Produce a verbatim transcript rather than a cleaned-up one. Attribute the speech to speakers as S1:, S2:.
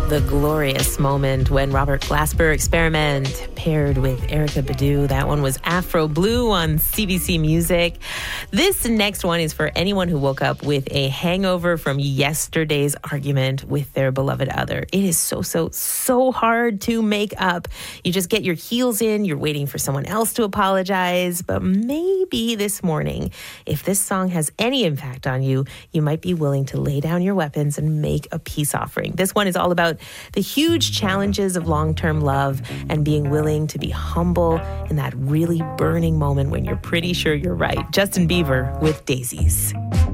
S1: The glorious moment when Robert Glasper Experiment paired with Erykah Badu. That one was Afro Blue on C B C Music. This next one is for anyone who woke up with a hangover from yesterday's argument with their beloved other. It is so, so, so hard to make up. You just get your heels in, you're waiting for someone else to apologize. But maybe this morning, if this song has any impact on you, you might be willing to lay down your weapons and make a peace offering. This one is all about the huge challenges of long-term love and being willing to be humble in that really burning moment when you're pretty sure you're right. Justin Bieber with Daisies.